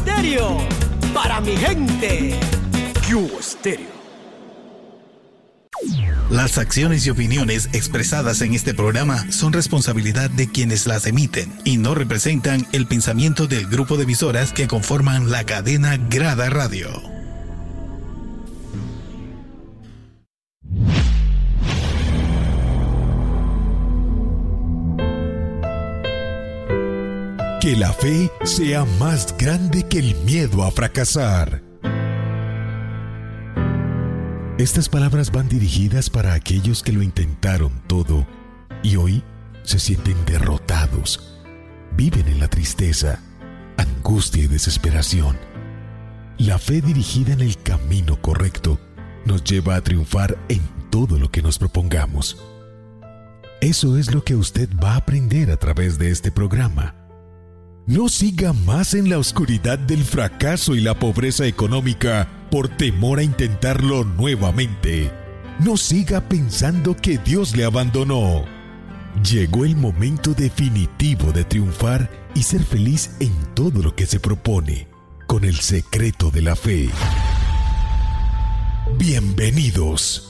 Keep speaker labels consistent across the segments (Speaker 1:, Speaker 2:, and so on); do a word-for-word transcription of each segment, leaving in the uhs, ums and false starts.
Speaker 1: Estéreo, para mi gente. Q Estéreo.
Speaker 2: Las acciones y opiniones expresadas en este programa son responsabilidad de quienes las emiten y no representan el pensamiento del grupo de emisoras que conforman la cadena Grada Radio.
Speaker 3: Que la fe sea más grande que el miedo a fracasar. Estas palabras van dirigidas para aquellos que lo intentaron todo y hoy se sienten derrotados. Viven en la tristeza, angustia y desesperación. La fe dirigida en el camino correcto nos lleva a triunfar en todo lo que nos propongamos. Eso es lo que usted va a aprender a través de este programa. No siga más en la oscuridad del fracaso y la pobreza económica por temor a intentarlo nuevamente. No siga pensando que Dios le abandonó. Llegó el momento definitivo de triunfar y ser feliz en todo lo que se propone, con el secreto de la fe. Bienvenidos.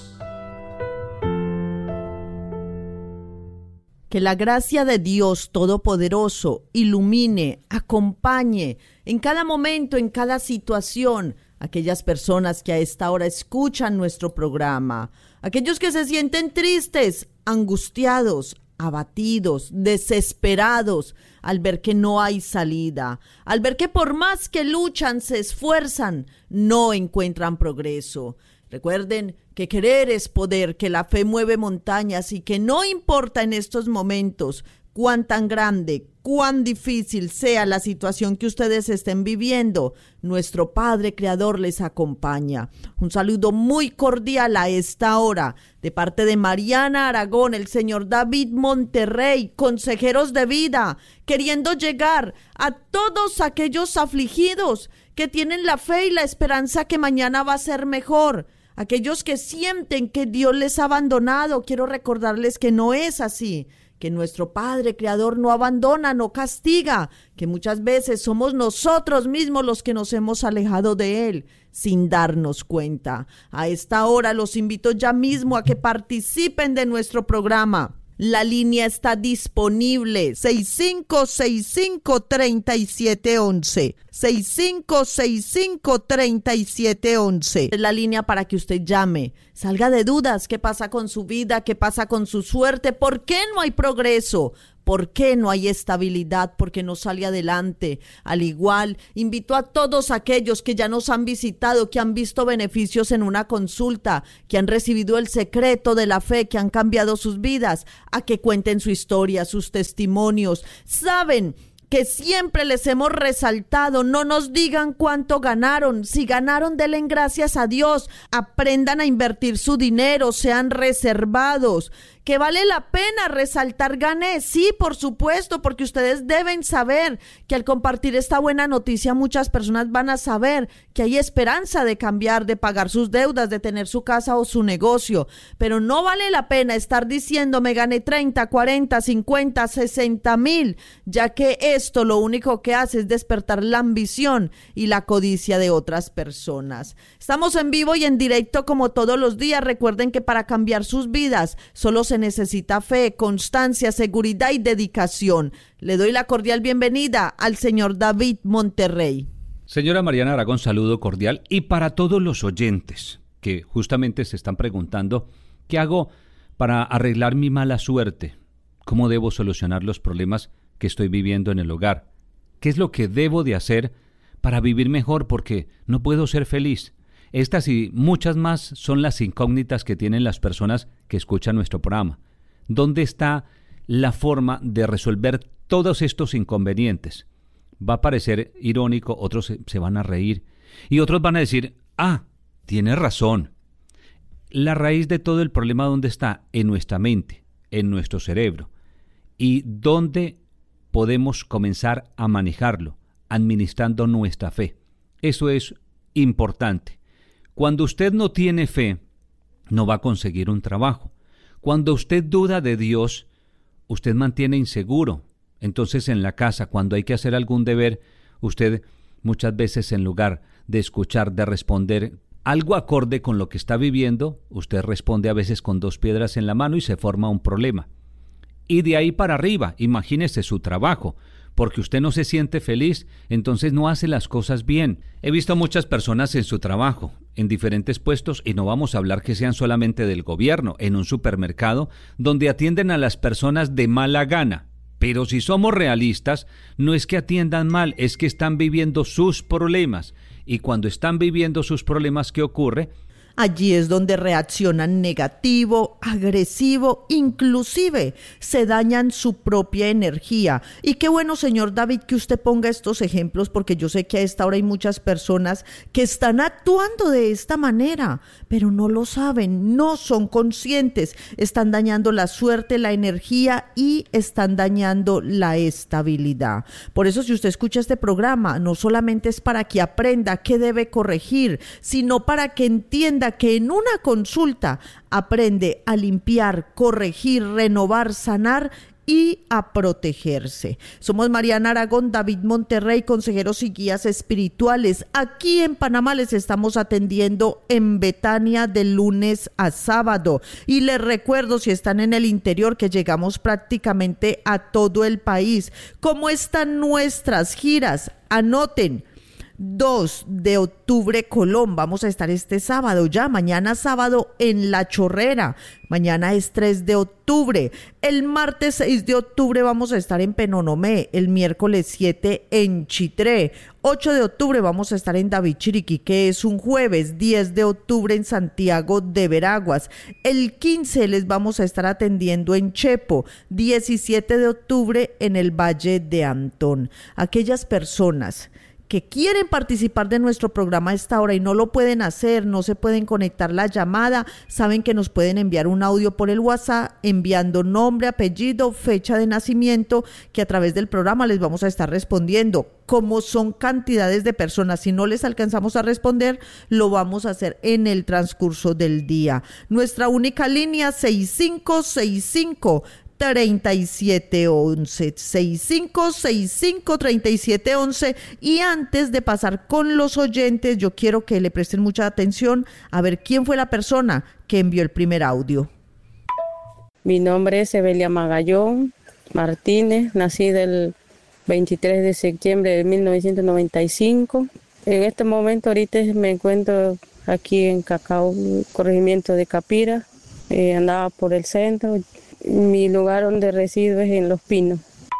Speaker 4: Que la gracia de Dios Todopoderoso ilumine, acompañe en cada momento, en cada situación, aquellas personas que a esta hora escuchan nuestro programa, aquellos que se sienten tristes, angustiados, abatidos, desesperados, al ver que no hay salida, al ver que por más que luchan, se esfuerzan, no encuentran progreso. Recuerden que querer es poder, que la fe mueve montañas y que no importa en estos momentos cuán tan grande, cuán difícil sea la situación que ustedes estén viviendo, nuestro Padre Creador les acompaña. Un saludo muy cordial a esta hora de parte de Mariana Aragón, el señor David Monterrey, consejeros de vida, queriendo llegar a todos aquellos afligidos que tienen la fe y la esperanza que mañana va a ser mejor. Aquellos que sienten que Dios les ha abandonado, quiero recordarles que no es así, que nuestro Padre Creador no abandona, no castiga, que muchas veces somos nosotros mismos los que nos hemos alejado de Él sin darnos cuenta. A esta hora los invito ya mismo a que participen de nuestro programa. La línea está disponible, seis cinco seis cinco, tres siete uno uno, seis cinco seis cinco, tres siete uno uno. Es la línea para que usted llame, salga de dudas, qué pasa con su vida, qué pasa con su suerte, por qué no hay progreso, por qué no hay estabilidad, por qué no sale adelante. Al igual, invito a todos aquellos que ya nos han visitado, que han visto beneficios en una consulta, que han recibido el secreto de la fe, que han cambiado sus vidas, a que cuenten su historia, sus testimonios. Saben que siempre les hemos resaltado, no nos digan cuánto ganaron, si ganaron denle gracias a Dios, aprendan a invertir su dinero, sean reservados, que vale la pena resaltar gané, sí, por supuesto, porque ustedes deben saber que al compartir esta buena noticia muchas personas van a saber que hay esperanza de cambiar, de pagar sus deudas, de tener su casa o su negocio, pero no vale la pena estar diciendo me gané treinta, cuarenta, cincuenta, sesenta mil, ya que esto lo único que hace es despertar la ambición y la codicia de otras personas. Estamos en vivo y en directo como todos los días. Recuerden que para cambiar sus vidas solo se necesita fe, constancia, seguridad y dedicación. Le doy la cordial bienvenida al señor David Monterrey.
Speaker 5: Señora Mariana Aragón, saludo cordial. Y para todos los oyentes que justamente se están preguntando, ¿qué hago para arreglar mi mala suerte? ¿Cómo debo solucionar los problemas que estoy viviendo en el hogar? ¿Qué es lo que debo de hacer para vivir mejor? Porque no puedo ser feliz. Estas y muchas más son las incógnitas que tienen las personas que escuchan nuestro programa. ¿Dónde está la forma de resolver todos estos inconvenientes? Va a parecer irónico, otros se, se van a reír y otros van a decir, ah, tienes razón. La raíz de todo el problema, ¿dónde está? En nuestra mente, en nuestro cerebro. ¿Y dónde podemos comenzar a manejarlo? Administrando nuestra fe. Eso es importante. Cuando usted no tiene fe, no va a conseguir un trabajo. Cuando usted duda de Dios, usted mantiene inseguro. Entonces en la casa, cuando hay que hacer algún deber, usted muchas veces en lugar de escuchar, de responder algo acorde con lo que está viviendo, usted responde a veces con dos piedras en la mano y se forma un problema. Y de ahí para arriba, imagínese su trabajo, porque usted no se siente feliz, entonces no hace las cosas bien. He visto muchas personas en su trabajo, en diferentes puestos, y no vamos a hablar que sean solamente del gobierno, en un supermercado, donde atienden a las personas de mala gana. Pero si somos realistas, no es que atiendan mal, es que están viviendo sus problemas. Y cuando están viviendo sus problemas, ¿qué ocurre?
Speaker 4: Allí es donde reaccionan negativo, agresivo, inclusive se dañan su propia energía. Y qué bueno, señor David, que usted ponga estos ejemplos, porque yo sé que a esta hora hay muchas personas que están actuando de esta manera, pero no lo saben, no son conscientes, están dañando la suerte, la energía y están dañando la estabilidad. Por eso, si usted escucha este programa, no solamente es para que aprenda qué debe corregir, sino para que entienda que en una consulta aprende a limpiar, corregir, renovar, sanar y a protegerse. Somos Mariana Aragón, David Monterrey, consejeros y guías espirituales. Aquí en Panamá les estamos atendiendo en Betania de lunes a sábado. Y les recuerdo, si están en el interior, que llegamos prácticamente a todo el país. ¿Cómo están nuestras giras? Anoten. dos de octubre, Colón. Vamos a estar este sábado ya, mañana sábado en La Chorrera. Mañana es tres de octubre. El martes seis de octubre vamos a estar en Penonomé. El miércoles siete en Chitré. ocho de octubre vamos a estar en David Chiriquí, que es un jueves. diez de octubre en Santiago de Veraguas. El quince les vamos a estar atendiendo en Chepo. diecisiete de octubre en el Valle de Antón. Aquellas personas que quieren participar de nuestro programa a esta hora y no lo pueden hacer, no se pueden conectar la llamada, saben que nos pueden enviar un audio por el WhatsApp enviando nombre, apellido, fecha de nacimiento, que a través del programa les vamos a estar respondiendo. Como son cantidades de personas, si no les alcanzamos a responder, lo vamos a hacer en el transcurso del día. Nuestra única línea seis cinco seis cinco treinta y siete once, seis cinco seis cinco treinta y siete once. Y antes de pasar con los oyentes, yo quiero que le presten mucha atención a ver quién fue la persona que envió el primer audio.
Speaker 6: Mi nombre es Evelia Magallón Martínez, nací el veintitrés de septiembre de mil novecientos noventa y cinco. En este momento ahorita me encuentro aquí en Cacao, corregimiento de Capira. Eh, andaba por el centro. Mi lugar donde resido es en Los Pinos.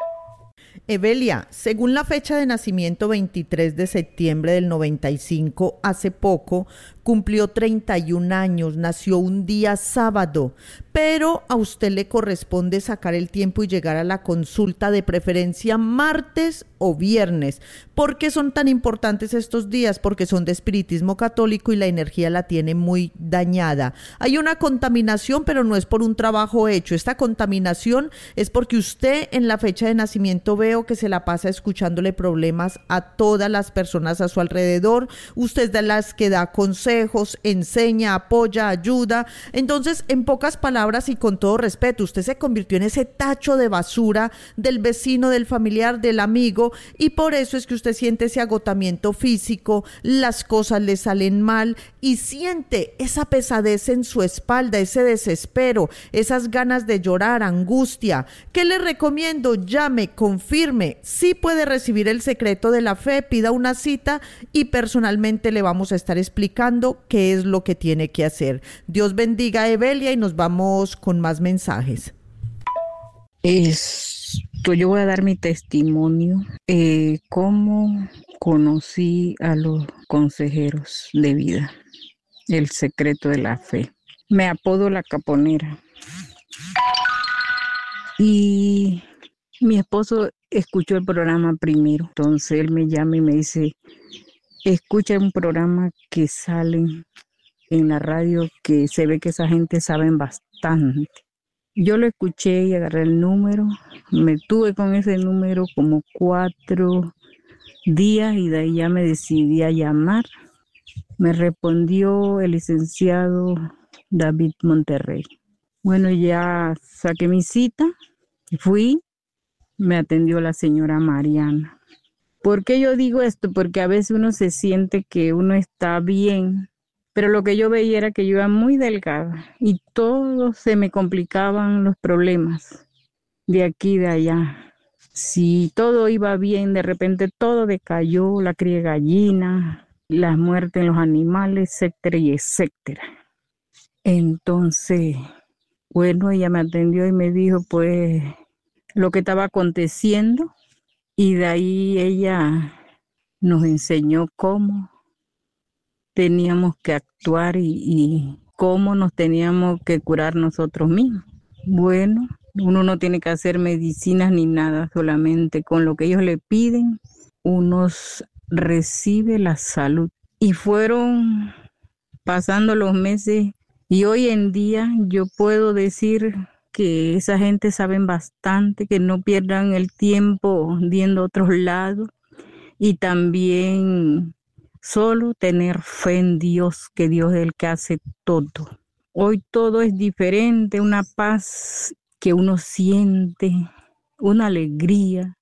Speaker 4: Evelia, según la fecha de nacimiento veintitrés de septiembre del noventa y cinco, hace poco cumplió treinta y un años, nació un día sábado, pero a usted le corresponde sacar el tiempo y llegar a la consulta, de preferencia martes o viernes. ¿Por qué son tan importantes estos días? Porque son de espiritismo católico y la energía la tiene muy dañada. Hay una contaminación, pero no es por un trabajo hecho. Esta contaminación es porque usted en la fecha de nacimiento veo que se la pasa escuchándole problemas a todas las personas a su alrededor. Usted es de las que da consejos, enseña, apoya, ayuda. Entonces, en pocas palabras y con todo respeto, usted se convirtió en ese tacho de basura del vecino, del familiar, del amigo, y por eso es que usted siente ese agotamiento físico, las cosas le salen mal y siente esa pesadez en su espalda, ese desespero, esas ganas de llorar, angustia. ¿Qué le recomiendo? Llame, confirme, sí puede recibir el secreto de la fe, pida una cita y personalmente le vamos a estar explicando qué es lo que tiene que hacer. Dios bendiga a Evelia y nos vamos con más mensajes.
Speaker 7: Esto, yo voy a dar mi testimonio, eh, cómo conocí a los consejeros de vida, el secreto de la fe. Me apodo La Caponera. Y mi esposo escuchó el programa primero, entonces él me llama y me dice: escucha un programa que salen en la radio, que se ve que esa gente saben bastante. Yo lo escuché y agarré el número, me tuve con ese número como cuatro días y de ahí ya me decidí a llamar. Me respondió el licenciado David Monterrey. Bueno, ya saqué mi cita, fui, me atendió la señora Mariana. ¿Por qué yo digo esto? Porque a veces uno se siente que uno está bien, pero lo que yo veía era que yo iba muy delgada y todo se me complicaban los problemas de aquí y de allá. Si todo iba bien, de repente todo decayó, la cría de gallina, las muertes en los animales, etcétera y etcétera. Entonces, bueno, ella me atendió y me dijo pues lo que estaba aconteciendo y de ahí ella nos enseñó cómo teníamos que actuar y, y cómo nos teníamos que curar nosotros mismos. Bueno, uno no tiene que hacer medicinas ni nada, solamente con lo que ellos le piden, uno recibe la salud. Y fueron pasando los meses y hoy en día yo puedo decir que esa gente saben bastante, que no pierdan el tiempo yendo a otros lados y también solo tener fe en Dios, que Dios es el que hace todo. Hoy todo es diferente, una paz que uno siente, una alegría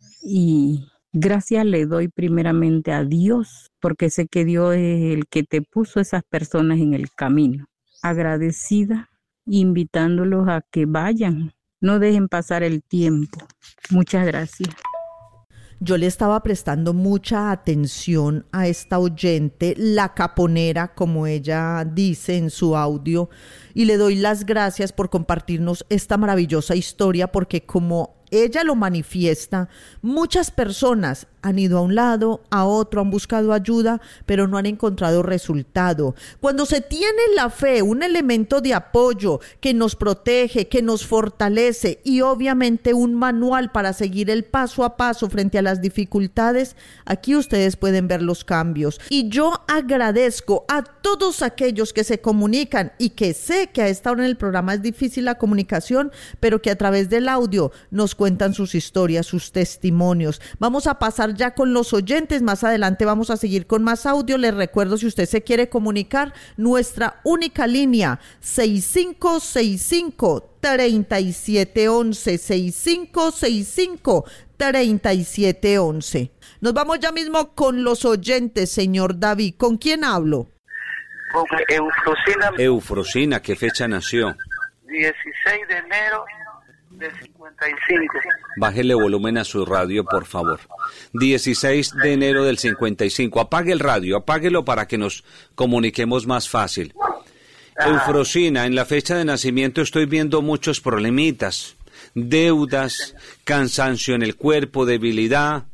Speaker 7: y gracias le doy primeramente a Dios porque sé que Dios es el que te puso esas personas en el camino. Agradecida, invitándolos a que vayan, no dejen pasar el tiempo. Muchas gracias.
Speaker 4: Yo le estaba prestando mucha atención a esta oyente, la caponera, como ella dice en su audio, y le doy las gracias por compartirnos esta maravillosa historia, porque como ella lo manifiesta, muchas personas han ido a un lado, a otro, han buscado ayuda, pero no han encontrado resultado. Cuando se tiene la fe, un elemento de apoyo que nos protege, que nos fortalece y obviamente un manual para seguir el paso a paso frente a las dificultades, aquí ustedes pueden ver los cambios. Y yo agradezco a todos aquellos que se comunican y que sé que a esta hora en el programa es difícil la comunicación, pero que a través del audio nos cuentan sus historias, sus testimonios. Vamos a pasar ya con los oyentes, más adelante vamos a seguir con más audio. Les recuerdo, si usted se quiere comunicar, nuestra única línea seis cinco seis cinco, tres siete uno uno, seis cinco seis cinco, tres siete uno uno. Nos vamos ya mismo con los oyentes, señor David. ¿Con quién hablo?
Speaker 8: Con Eufrosina.
Speaker 5: Eufrosina, ¿qué fecha nació?
Speaker 8: dieciséis de enero del cincuenta y cinco.
Speaker 5: Bájele volumen a su radio, por favor. dieciséis de enero del cincuenta y cinco. Apague el radio, apáguelo para que nos comuniquemos más fácil. Ah. Eufrosina, en la fecha de nacimiento estoy viendo muchos problemitas. Deudas, cansancio en el cuerpo, debilidad.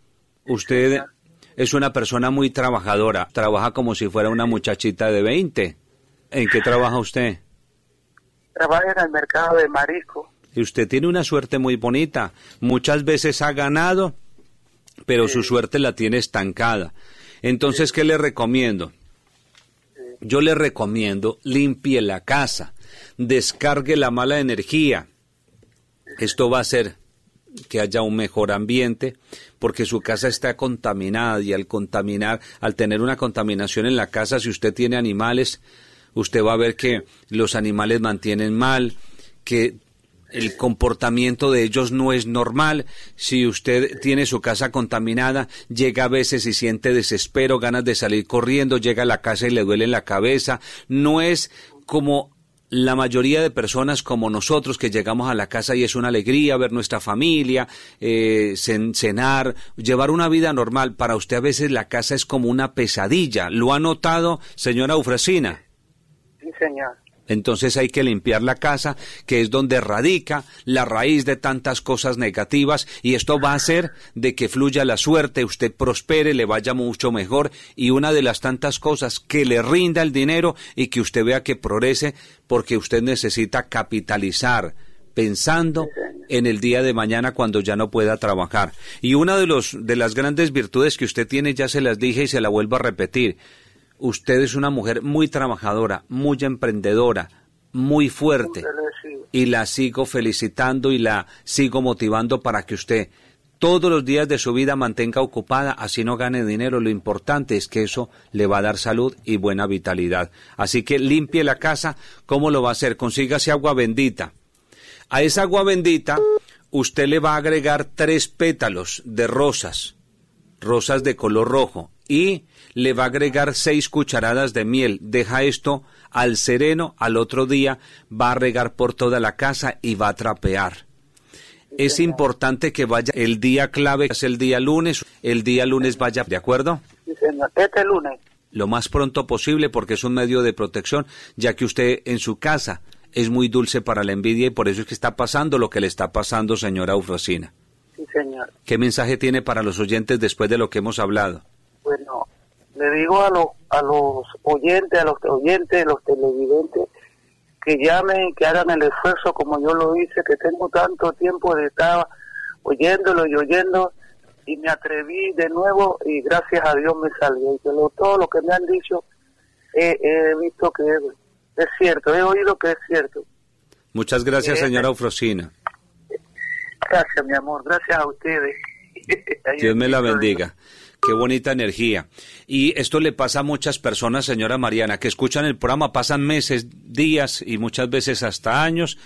Speaker 5: Usted es una persona muy trabajadora. Trabaja como si fuera una muchachita de veinte. ¿En qué trabaja usted?
Speaker 8: Trabaja en el mercado de marisco. Y
Speaker 5: usted tiene una suerte muy bonita. Muchas veces ha ganado, pero sí, su suerte la tiene estancada. Entonces, sí, ¿qué le recomiendo? Sí. Yo le recomiendo limpie la casa, descargue la mala energía. Sí. Esto va a hacer que haya un mejor ambiente, porque su casa está contaminada, y al contaminar, al tener una contaminación en la casa, si usted tiene animales, usted va a ver que los animales mantienen mal, que el comportamiento de ellos no es normal. Si usted tiene su casa contaminada, llega a veces y siente desespero, ganas de salir corriendo, llega a la casa y le duele la cabeza. No es como la mayoría de personas como nosotros, que llegamos a la casa y es una alegría ver nuestra familia, eh, cenar, llevar una vida normal. Para usted a veces la casa es como una pesadilla. ¿Lo ha notado, señora Eufrosina?
Speaker 8: Sí, señor.
Speaker 5: Entonces hay que limpiar la casa, que es donde radica la raíz de tantas cosas negativas, y esto va a hacer de que fluya la suerte, usted prospere, le vaya mucho mejor, y una de las tantas cosas, que le rinda el dinero y que usted vea que progrese, porque usted necesita capitalizar pensando en el día de mañana cuando ya no pueda trabajar. Y una de los de las grandes virtudes que usted tiene, ya se las dije y se la vuelvo a repetir: usted es una mujer muy trabajadora, muy emprendedora, muy fuerte, y la sigo felicitando y la sigo motivando para que usted todos los días de su vida mantenga ocupada, así no gane dinero. Lo importante es que eso le va a dar salud y buena vitalidad. Así que limpie la casa. ¿Cómo lo va a hacer? Consígase agua bendita. A esa agua bendita usted le va a agregar tres pétalos de rosas, rosas de color rojo, y le va a agregar seis cucharadas de miel. Deja esto al sereno, al otro día va a regar por toda la casa y va a trapear. Es importante que vaya el día clave, es el día lunes, el día lunes vaya, ¿de acuerdo?
Speaker 8: Sí, señor. Este lunes.
Speaker 5: Lo más pronto posible, porque es un medio de protección, ya que usted en su casa es muy dulce para la envidia y por eso es que está pasando lo que le está pasando, señora Eufrosina.
Speaker 8: Sí, señor.
Speaker 5: ¿Qué mensaje tiene para los oyentes después de lo que hemos hablado?
Speaker 8: Bueno, le digo a los a los oyentes, a los oyentes, los televidentes, que llamen, que hagan el esfuerzo como yo lo hice, que tengo tanto tiempo de estar oyéndolo y oyendo, y me atreví de nuevo y gracias a Dios me salió. Y que lo, todo lo que me han dicho he, he visto que es, es cierto, he oído que es cierto.
Speaker 5: Muchas gracias,
Speaker 8: eh,
Speaker 5: señora Eufrosina.
Speaker 8: Gracias, mi amor, gracias a ustedes.
Speaker 5: Dios me la bendiga. Qué bonita energía. Y esto le pasa a muchas personas, señora Mariana, que escuchan el programa, pasan meses, días y muchas veces hasta años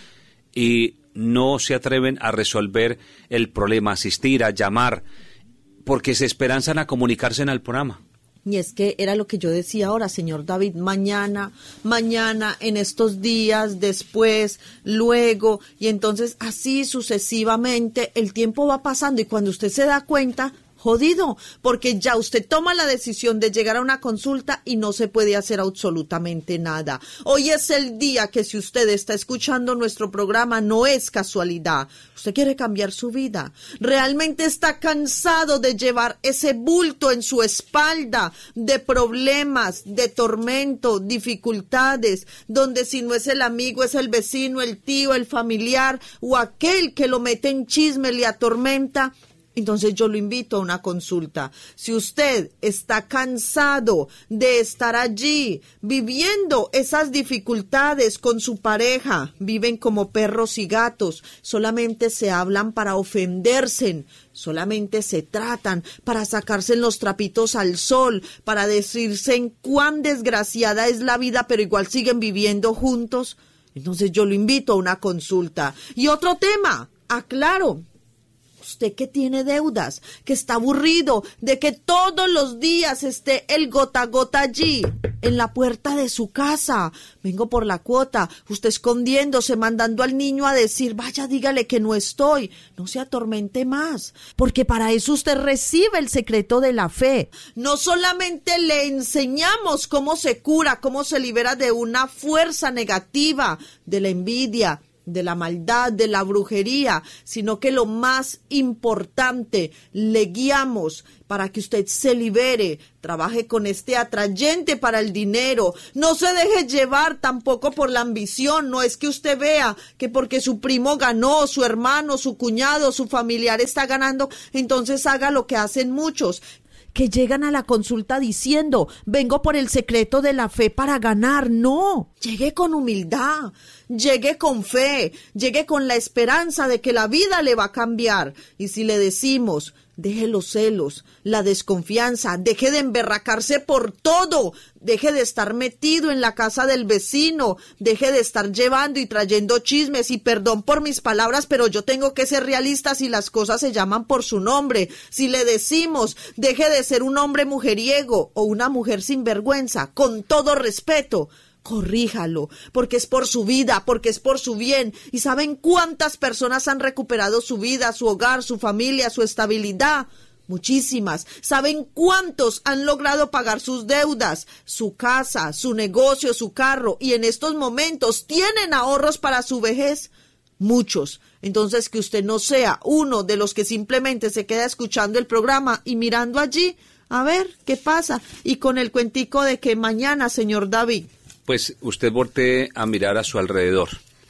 Speaker 5: y no se atreven a resolver el problema, a asistir, a llamar, porque se esperanzan a comunicarse en el programa.
Speaker 4: Y es que era lo que yo decía ahora, señor David, mañana, mañana, en estos días, después, luego, y entonces así sucesivamente el tiempo va pasando y cuando usted se da cuenta, jodido, porque ya usted toma la decisión de llegar a una consulta y no se puede hacer absolutamente nada. Hoy es el día que si usted está escuchando nuestro programa no es casualidad. Usted quiere cambiar su vida. Realmente está cansado de llevar ese bulto en su espalda de problemas, de tormento, dificultades, donde si no es el amigo, es el vecino, el tío, el familiar o aquel que lo mete en chisme, le atormenta. Entonces yo lo invito a una consulta. Si usted está cansado de estar allí viviendo esas dificultades con su pareja, viven como perros y gatos, solamente se hablan para ofenderse, solamente se tratan para sacarse los trapitos al sol, para decirse en cuán desgraciada es la vida, pero igual siguen viviendo juntos, entonces yo lo invito a una consulta. Y otro tema, aclaro. Usted que tiene deudas, que está aburrido de que todos los días esté el gota a gota allí, en la puerta de su casa. Vengo por la cuota, usted escondiéndose, mandando al niño a decir, vaya, dígale que no estoy. No se atormente más, porque para eso usted recibe el secreto de la fe. No solamente le enseñamos cómo se cura, cómo se libera de una fuerza negativa, de la envidia, de la maldad, de la brujería, sino que lo más importante, le guiamos para que usted se libere, trabaje con este atrayente para el dinero, no se deje llevar tampoco por la ambición, no es que usted vea que porque su primo ganó, su hermano, su cuñado, su familiar está ganando, entonces haga lo que hacen muchos, que llegan a la consulta diciendo, vengo por el secreto de la fe para ganar. No, llegue con humildad, llegue con fe, llegue con la esperanza de que la vida le va a cambiar. Y si le decimos, deje los celos, la desconfianza, deje de emberracarse por todo, deje de estar metido en la casa del vecino, deje de estar llevando y trayendo chismes, y perdón por mis palabras, pero yo tengo que ser realista si las cosas se llaman por su nombre. Si le decimos, deje de ser un hombre mujeriego o una mujer sinvergüenza, con todo respeto, corríjalo, porque es por su vida, porque es por su bien. ¿Y saben cuántas personas han recuperado su vida, su hogar, su familia, su estabilidad? Muchísimas. ¿Saben cuántos han logrado pagar sus deudas, su casa, su negocio, su carro, y en estos momentos tienen ahorros para su vejez? Muchos. Entonces, que usted no sea uno de los que simplemente se queda escuchando el programa y mirando allí, a ver qué pasa, y con el cuentico de que mañana, señor David,
Speaker 5: pues usted voltee a mirar a su alrededor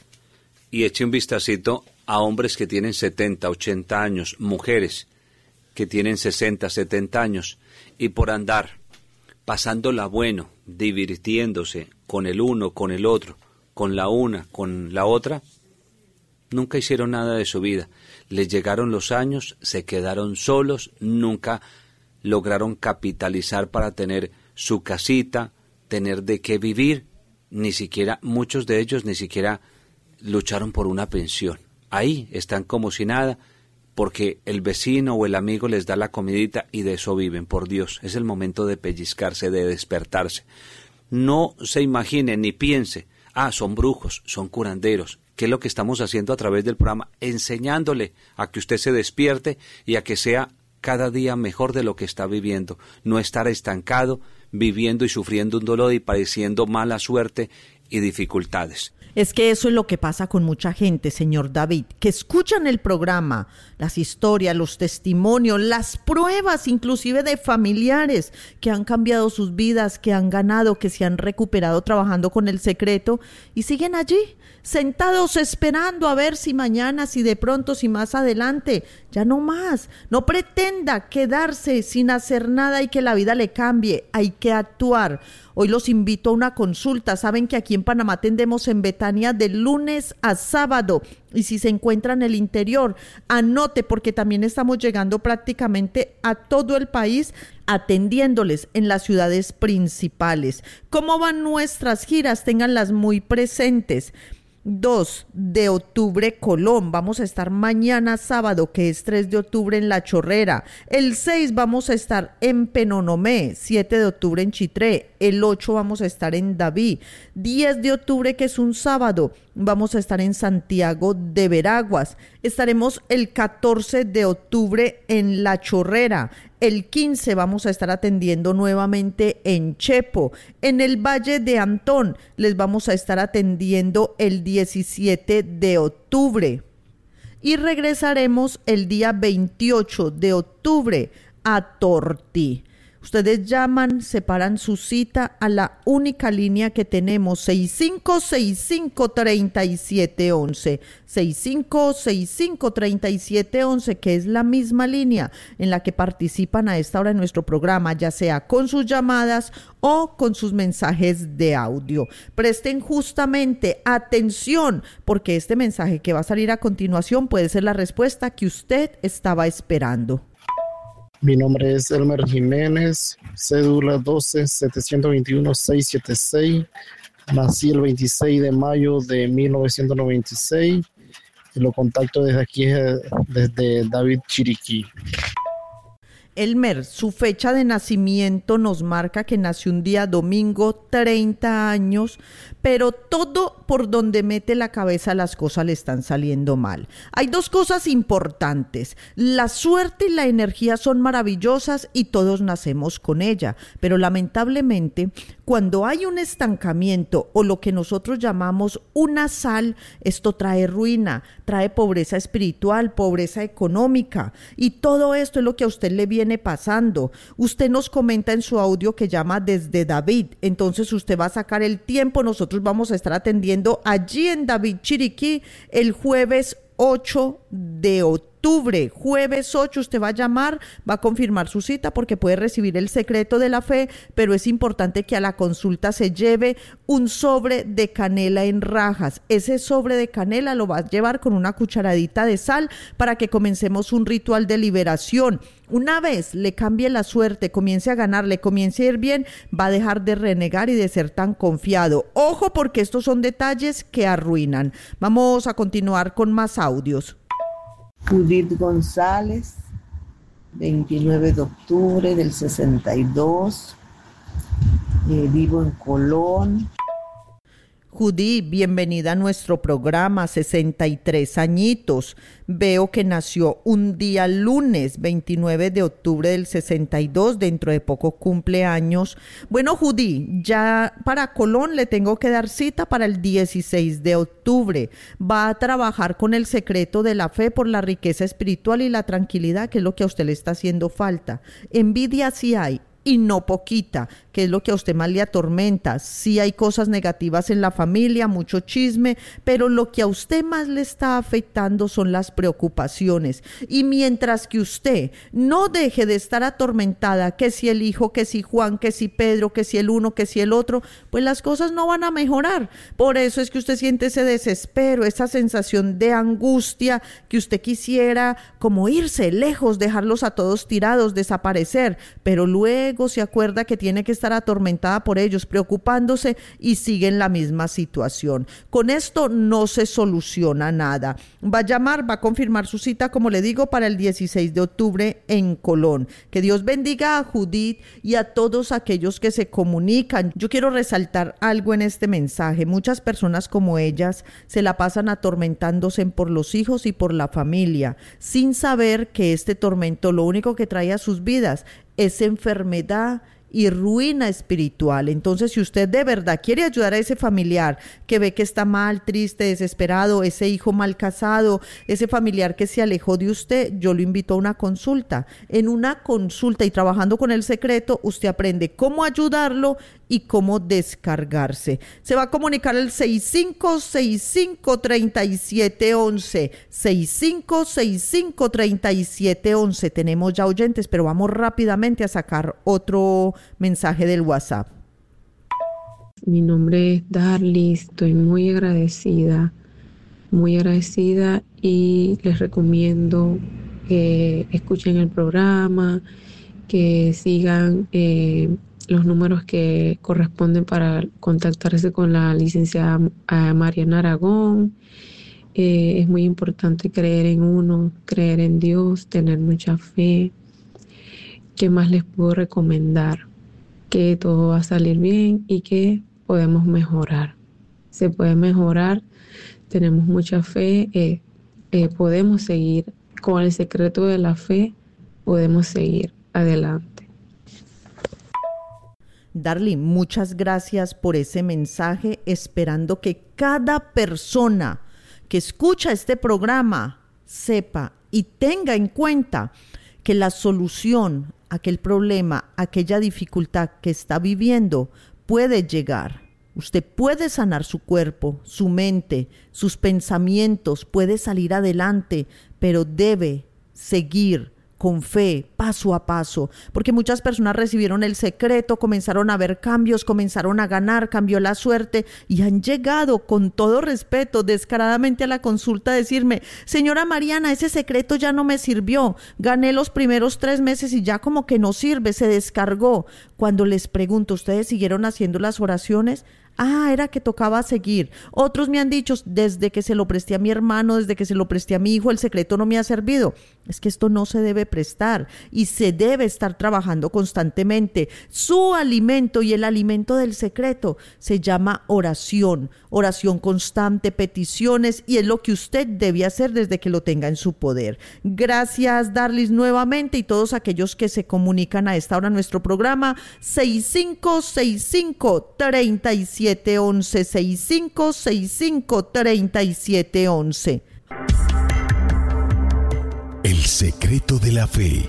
Speaker 5: y eche un vistacito a hombres que tienen setenta, ochenta años, mujeres que tienen sesenta, setenta años, y por andar pasándola bueno, divirtiéndose con el uno, con el otro, con la una, con la otra, nunca hicieron nada de su vida. Les llegaron los años, se quedaron solos, nunca lograron capitalizar para tener su casita, tener de qué vivir, ni siquiera, muchos de ellos ni siquiera lucharon por una pensión. Ahí están como si nada, porque el vecino o el amigo les da la comidita y de eso viven. Por Dios, es el momento de pellizcarse, de despertarse. No se imagine ni piense, ah, son brujos, son curanderos. ¿Qué es lo que estamos haciendo a través del programa? Enseñándole a que usted se despierte y a que sea cada día mejor de lo que está viviendo. No estar estancado, viviendo y sufriendo un dolor y padeciendo mala suerte y dificultades.
Speaker 4: Es que eso es lo que pasa con mucha gente, señor David, que escuchan el programa, las historias, los testimonios, las pruebas inclusive de familiares que han cambiado sus vidas, que han ganado, que se han recuperado trabajando con el secreto y siguen allí, sentados esperando a ver si mañana, si de pronto, si más adelante, ya no más. No pretenda quedarse sin hacer nada y que la vida le cambie, hay que actuar. Hoy los invito a una consulta. Saben que aquí en Panamá atendemos en Betania de lunes a sábado. Y si se encuentra en el interior, anote, porque también estamos llegando prácticamente a todo el país atendiéndoles en las ciudades principales. ¿Cómo van nuestras giras? Ténganlas muy presentes. dos de octubre, Colón. Vamos a estar mañana sábado, que es tres de octubre, en La Chorrera. El seis vamos a estar en Penonomé. siete de octubre en Chitré. El ocho vamos a estar en Daví. diez de octubre, que es un sábado, vamos a estar en Santiago de Veraguas. Estaremos el catorce de octubre en La Chorrera. El quince vamos a estar atendiendo nuevamente en Chepo. En el Valle de Antón les vamos a estar atendiendo el diecisiete de octubre. Y regresaremos el día veintiocho de octubre a Tortí. Ustedes llaman, separan su cita a la única línea que tenemos, seis cinco seis cinco, tres siete uno uno, seis cinco seis cinco, tres siete uno uno, que es la misma línea en la que participan a esta hora en nuestro programa, ya sea con sus llamadas o con sus mensajes de audio. Presten justamente atención, porque este mensaje que va a salir a continuación puede ser la respuesta que usted estaba esperando.
Speaker 9: Mi nombre es Elmer Jiménez, cédula doce setecientos veintiuno seiscientos setenta y seis. Nací el veintiséis de mayo de mil novecientos noventa y seis. Y lo contacto desde aquí, desde David, Chiriquí.
Speaker 4: Elmer, su fecha de nacimiento nos marca que nació un día domingo, treinta años, pero todo por donde mete la cabeza las cosas le están saliendo mal. Hay dos cosas importantes: la suerte y la energía son maravillosas y todos nacemos con ella, pero lamentablemente cuando hay un estancamiento o lo que nosotros llamamos una sal, esto trae ruina, trae pobreza espiritual, pobreza económica, y todo esto es lo que a usted le viene pasando. Usted nos comenta en su audio que llama desde David, entonces usted va a sacar el tiempo. Nosotros vamos a estar atendiendo allí en David, Chiriquí, el jueves ocho de octubre, jueves ocho, usted va a llamar, va a confirmar su cita porque puede recibir el secreto de la fe, pero es importante que a la consulta se lleve un sobre de canela en rajas. Ese sobre de canela lo va a llevar con una cucharadita de sal para que comencemos un ritual de liberación. Una vez le cambie la suerte, comience a ganar, le comience a ir bien, va a dejar de renegar y de ser tan confiado. Ojo, porque estos son detalles que arruinan. Vamos a continuar con más audios.
Speaker 10: Judith González, veintinueve de octubre del sesenta y dos, eh, vivo en Colón.
Speaker 4: Judy, bienvenida a nuestro programa, sesenta y tres añitos. Veo que nació un día lunes, veintinueve de octubre del sesenta y dos, dentro de poco cumpleaños. Bueno, Judy, ya para Colón le tengo que dar cita para el dieciséis de octubre. Va a trabajar con el secreto de la fe por la riqueza espiritual y la tranquilidad, que es lo que a usted le está haciendo falta. Envidia sí hay, y no poquita, que es lo que a usted más le atormenta. Sí hay cosas negativas en la familia, mucho chisme, pero lo que a usted más le está afectando son las preocupaciones. Y mientras que usted no deje de estar atormentada, que si el hijo, que si Juan, que si Pedro, que si el uno, que si el otro, pues las cosas no van a mejorar. Por eso es que usted siente ese desespero, esa sensación de angustia, que usted quisiera como irse lejos, dejarlos a todos tirados, desaparecer, pero luego luego se acuerda que tiene que estar atormentada por ellos, preocupándose y sigue en la misma situación. Con esto no se soluciona nada. Va a llamar, va a confirmar su cita, como le digo, para el dieciséis de octubre en Colón. Que Dios bendiga a Judith y a todos aquellos que se comunican. Yo quiero resaltar algo en este mensaje. Muchas personas como ellas se la pasan atormentándose por los hijos y por la familia, sin saber que este tormento lo único que trae a sus vidas es enfermedad y ruina espiritual. Entonces, si usted de verdad quiere ayudar a ese familiar que ve que está mal, triste, desesperado, ese hijo mal casado, ese familiar que se alejó de usted, yo lo invito a una consulta. En una consulta y trabajando con el secreto, usted aprende cómo ayudarlo y cómo descargarse. Se va a comunicar al seis cinco seis cinco, tres siete uno uno, seis cinco seis cinco, tres siete uno uno. Tenemos ya oyentes, pero vamos rápidamente a sacar otro mensaje del WhatsApp.
Speaker 11: Mi nombre es Darly, estoy muy agradecida, muy agradecida y les recomiendo que escuchen el programa, que sigan eh, los números que corresponden para contactarse con la licenciada Mariana Aragón. Eh, es muy importante creer en uno, creer en Dios, tener mucha fe. ¿Qué más les puedo recomendar? Que todo va a salir bien y que podemos mejorar. Se puede mejorar, tenemos mucha fe, eh, eh, podemos seguir con el secreto de la fe, podemos seguir adelante.
Speaker 4: Darly, muchas gracias por ese mensaje, esperando que cada persona que escucha este programa sepa y tenga en cuenta que la solución a aquel problema, aquella dificultad que está viviendo puede llegar. Usted puede sanar su cuerpo, su mente, sus pensamientos, puede salir adelante, pero debe seguir con fe, paso a paso, porque muchas personas recibieron el secreto, comenzaron a ver cambios, comenzaron a ganar, cambió la suerte y han llegado con todo respeto, descaradamente a la consulta a decirme: señora Mariana, ese secreto ya no me sirvió, gané los primeros tres meses y ya como que no sirve, se descargó. Cuando les pregunto, ¿ustedes siguieron haciendo las oraciones? Ah, era que tocaba seguir. Otros me han dicho, desde que se lo presté a mi hermano, desde que se lo presté a mi hijo, el secreto no me ha servido. Es que esto no se debe prestar y se debe estar trabajando constantemente. Su alimento y el alimento del secreto se llama oración, oración constante, peticiones, y es lo que usted debe hacer desde que lo tenga en su poder. Gracias, Darlis, nuevamente, y todos aquellos que se comunican a esta hora en nuestro programa, seis cinco seis cinco, tres siete uno uno, seis cinco seis cinco, tres siete uno uno.
Speaker 3: El secreto de la fe.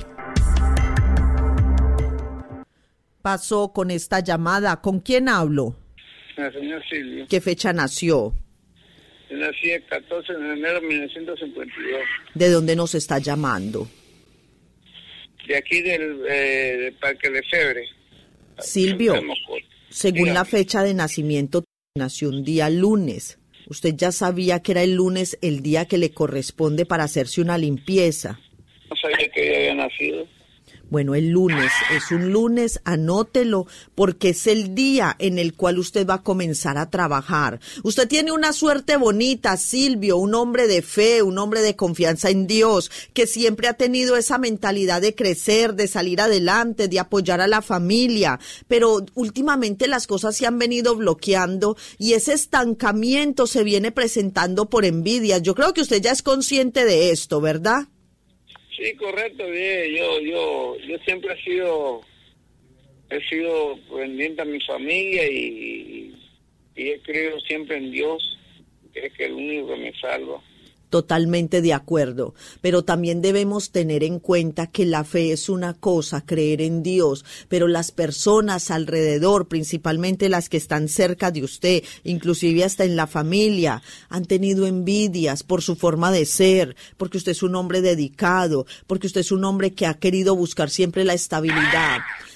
Speaker 4: Pasó con esta llamada. ¿Con quién hablo?
Speaker 12: La señora Silvio.
Speaker 4: ¿Qué fecha nació?
Speaker 12: Yo nací el catorce de enero de mil novecientos cincuenta y dos.
Speaker 4: ¿De dónde nos está llamando?
Speaker 12: De aquí del, eh, del Parque Lefebvre.
Speaker 4: Silvio, según Dígame. La fecha de nacimiento, nació un día lunes. ¿Usted ya sabía que era el lunes el día que le corresponde para hacerse una limpieza?
Speaker 12: No sabía que ella había nacido.
Speaker 4: Bueno, el lunes, es un lunes, anótelo, porque es el día en el cual usted va a comenzar a trabajar. Usted tiene una suerte bonita, Silvio, un hombre de fe, un hombre de confianza en Dios, que siempre ha tenido esa mentalidad de crecer, de salir adelante, de apoyar a la familia, pero últimamente las cosas se han venido bloqueando y ese estancamiento se viene presentando por envidias. Yo creo que usted ya es consciente de esto, ¿verdad?
Speaker 12: Sí, correcto, bien. Yo, yo, yo siempre he sido, he sido pendiente a mi familia y, y he creído siempre en Dios, que es el único que me salva.
Speaker 4: Totalmente de acuerdo, pero también debemos tener en cuenta que la fe es una cosa, creer en Dios, pero las personas alrededor, principalmente las que están cerca de usted, inclusive hasta en la familia, han tenido envidias por su forma de ser, porque usted es un hombre dedicado, porque usted es un hombre que ha querido buscar siempre la estabilidad.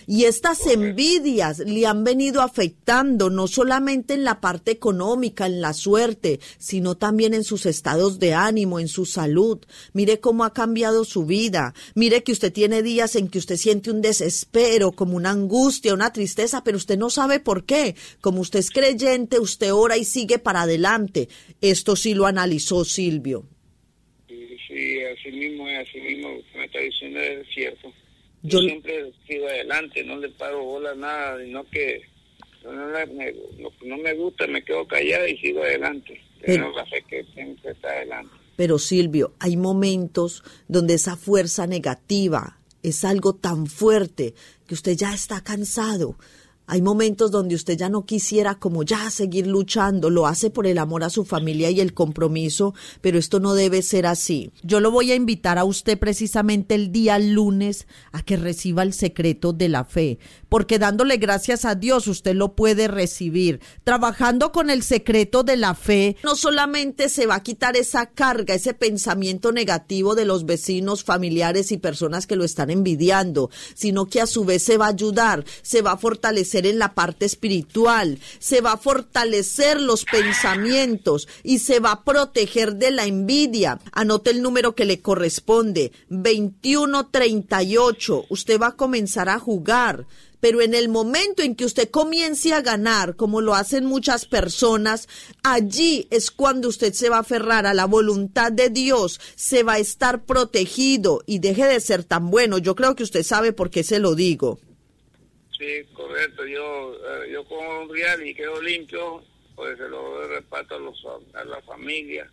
Speaker 4: Y estas envidias le han venido afectando no solamente en la parte económica, en la suerte, sino también en sus estados de ánimo, en su salud. Mire cómo ha cambiado su vida. Mire que usted tiene días en que usted siente un desespero, como una angustia, una tristeza, pero usted no sabe por qué. Como usted es creyente, usted ora y sigue para adelante. Esto sí lo analizó Silvio.
Speaker 12: Sí, sí, así mismo es, así mismo me está diciendo es cierto.
Speaker 4: Yo,
Speaker 12: Yo siempre sigo adelante, no le paro bola a nada, sino que no, me, lo que no me gusta me quedo callado y sigo adelante. Tengo la fe que siempre está adelante.
Speaker 4: Pero Silvio, hay momentos donde esa fuerza negativa es algo tan fuerte que usted ya está cansado. Hay momentos donde usted ya no quisiera como ya seguir luchando, lo hace por el amor a su familia y el compromiso, pero esto no debe ser así. Yo lo voy a invitar a usted precisamente el día lunes a que reciba el secreto de la fe, porque dándole gracias a Dios usted lo puede recibir. Trabajando con el secreto de la fe, no solamente se va a quitar esa carga, ese pensamiento negativo de los vecinos, familiares y personas que lo están envidiando, sino que a su vez se va a ayudar, se va a fortalecer en la parte espiritual, se va a fortalecer los pensamientos y se va a proteger de la envidia. Anote el número que le corresponde, veintiuno treinta y ocho. Usted va a comenzar a jugar, pero en el momento en que usted comience a ganar, como lo hacen muchas personas, allí es cuando usted se va a aferrar a la voluntad de Dios, se va a estar protegido y deje de ser tan bueno. Yo creo que usted sabe por qué se lo digo.
Speaker 12: Sí, correcto. Yo eh, yo como un real y quedo limpio, pues se lo reparto a, los, a la familia,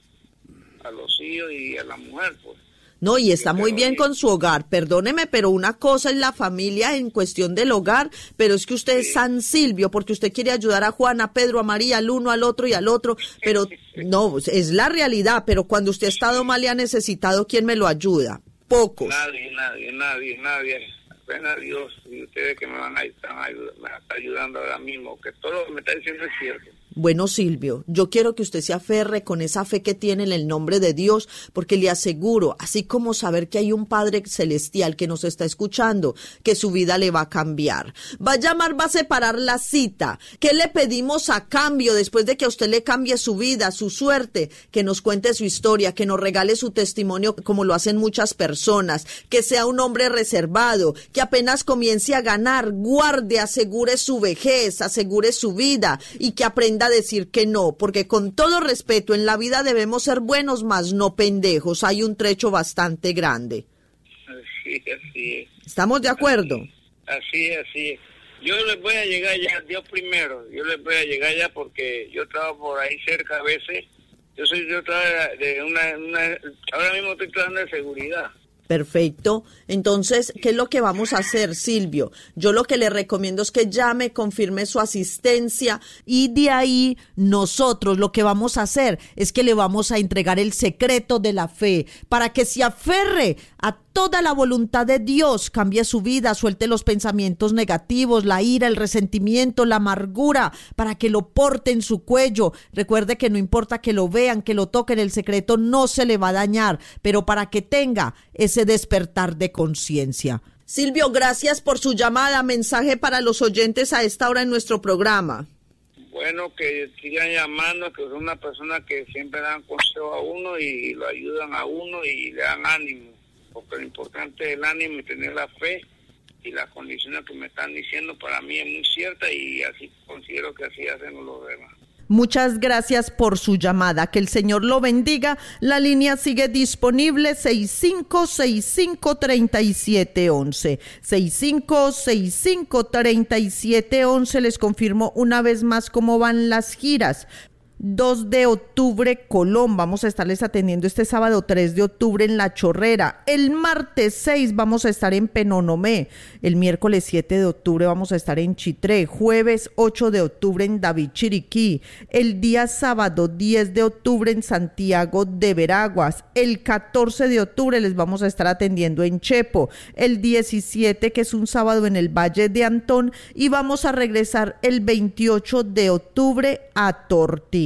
Speaker 12: a los hijos y a la mujer, pues.
Speaker 4: No, y está muy bien con su hogar, perdóneme, pero una cosa es la familia en cuestión del hogar, pero es que usted es San Silvio, porque usted quiere ayudar a Juan, a Pedro, a María, al uno, al otro y al otro, pero no, es la realidad, pero cuando usted ha estado mal y ha necesitado, ¿quién me lo ayuda? Pocos.
Speaker 12: Nadie, nadie, nadie, nadie. Apenas Dios y ustedes que me van a estar ayudando ahora mismo, que todo lo que me está diciendo es cierto.
Speaker 4: Bueno, Silvio, yo quiero que usted se aferre con esa fe que tiene en el nombre de Dios, porque le aseguro, así como saber que hay un Padre Celestial que nos está escuchando, que su vida le va a cambiar. Va a llamar, va a separar la cita. ¿Qué le pedimos a cambio después de que a usted le cambie su vida, su suerte? Que nos cuente su historia, que nos regale su testimonio como lo hacen muchas personas, que sea un hombre reservado, que apenas comience a ganar, guarde, asegure su vejez, asegure su vida y que aprenda a decir que no, porque con todo respeto en la vida debemos ser buenos, mas no pendejos. Hay un trecho bastante grande.
Speaker 12: Así, así es.
Speaker 4: ¿Estamos de acuerdo?
Speaker 12: Así es, así es. Yo les voy a llegar ya, Dios primero, yo les voy a llegar ya porque yo trabajo por ahí cerca a veces. Yo soy, yo trabajo de una, una ahora mismo estoy trabajando de seguridad.
Speaker 4: Perfecto. Entonces, ¿qué es lo que vamos a hacer, Silvio? Yo lo que le recomiendo es que llame, confirme su asistencia y de ahí nosotros lo que vamos a hacer es que le vamos a entregar el secreto de la fe para que se aferre a toda la voluntad de Dios, cambie su vida, suelte los pensamientos negativos, la ira, el resentimiento, la amargura, para que lo porte en su cuello. Recuerde que no importa que lo vean, que lo toquen, el secreto no se le va a dañar, pero para que tenga ese despertar de conciencia. Silvio, gracias por su llamada. Mensaje para los oyentes a esta hora en nuestro programa.
Speaker 12: Bueno, que sigan llamando, que son una persona que siempre dan consejo a uno y lo ayudan a uno y le dan ánimo. Porque lo importante es el ánimo y tener la fe, y las condiciones que me están diciendo para mí es muy cierta y así considero que así hacemos los demás.
Speaker 4: Muchas gracias por su llamada, que el Señor lo bendiga. La línea sigue disponible seis cinco seis cinco, tres siete uno uno, seis cinco seis cinco, tres siete uno uno. Les confirmo una vez más cómo van las giras. dos de octubre, Colón, vamos a estarles atendiendo este sábado tres de octubre en La Chorrera. El martes seis vamos a estar en Penonomé. El miércoles siete de octubre vamos a estar en Chitré. Jueves ocho de octubre en David Chiriquí. El día sábado diez de octubre en Santiago de Veraguas. El catorce de octubre les vamos a estar atendiendo en Chepo. El diecisiete, que es un sábado, en el Valle de Antón. Y vamos a regresar el veintiocho de octubre a Tortí.